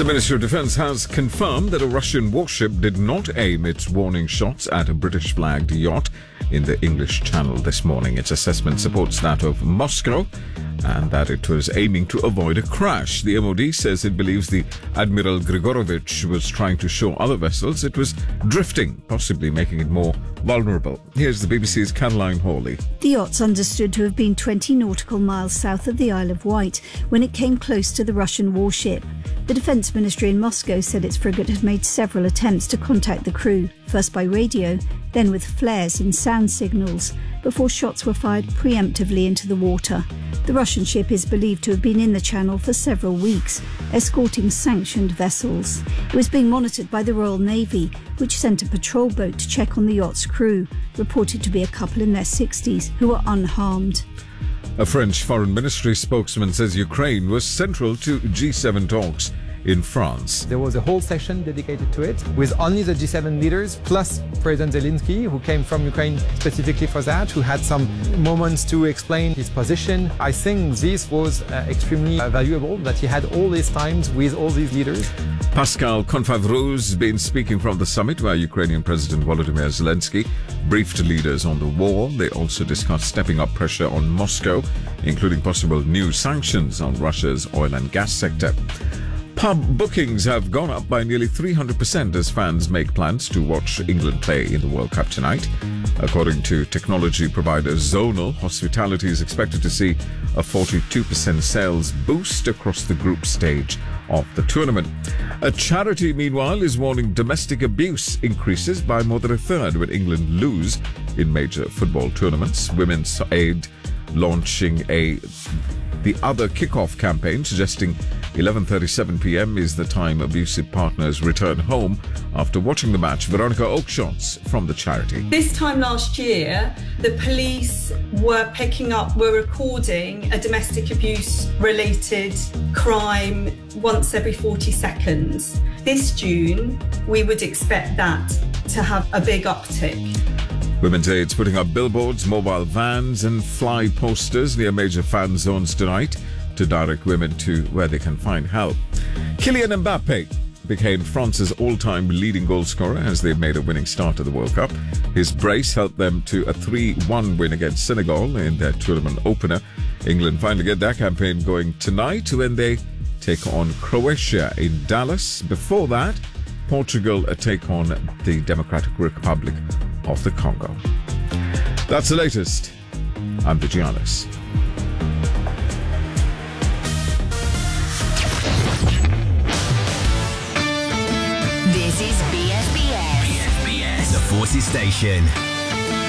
The Ministry of Defence has confirmed that a Russian warship did not aim its warning shots at a British-flagged yacht in the English Channel this morning. Its assessment supports that of Moscow and that it was aiming to avoid a crash. The MOD says it believes the Admiral Grigorovich was trying to show other vessels it was drifting, possibly making it more vulnerable. Here's the BBC's Caroline Hawley. The yacht's understood to have been 20 nautical miles south of the Isle of Wight when it came close to the Russian warship. The Defence Ministry in Moscow said its frigate had made several attempts to contact the crew, first by radio, then with flares and sound signals, before shots were fired preemptively into the water. The Russian ship is believed to have been in the Channel for several weeks, escorting sanctioned vessels. It was being monitored by the Royal Navy, which sent a patrol boat to check on the yacht's crew, reported to be a couple in their 60s who were unharmed. A French Foreign Ministry spokesman says Ukraine was central to G7 talks in France. There was a whole session dedicated to it, with only the G7 leaders, plus President Zelensky, who came from Ukraine specifically for that, who had some moments to explain his position. I think this was extremely valuable, that he had all these times with all these leaders. Pascal Confavrou's been speaking from the summit where Ukrainian President Volodymyr Zelensky briefed leaders on the war. They also discussed stepping up pressure on Moscow, including possible new sanctions on Russia's oil and gas sector. Pub bookings have gone up by nearly 300% as fans make plans to watch England play in the World Cup tonight. According to technology provider Zonal, hospitality is expected to see a 42% sales boost across the group stage of the tournament. A charity, meanwhile, is warning domestic abuse increases by more than a third when England lose in major football tournaments. Women's Aid launching the Other Kickoff campaign, suggesting 11:37 p.m. is the time abusive partners return home after watching the match. Veronica Oakeshots from the charity. This time last year, the police were recording a domestic abuse related crime once every 40 seconds. This June, we would expect that to have a big uptick. Women's Aid's putting up billboards, mobile vans and fly posters near major fan zones tonight to direct women to where they can find help. Kylian Mbappe became France's all-time leading goal scorer as they made a winning start to the World Cup. His brace helped them to a 3-1 win against Senegal in their tournament opener. England finally get their campaign going tonight when they take on Croatia in Dallas. Before that, Portugal take on the Democratic Republic of the Congo. That's the latest. I'm Vigianis. This is BSBS. BSBS, the Forces Station.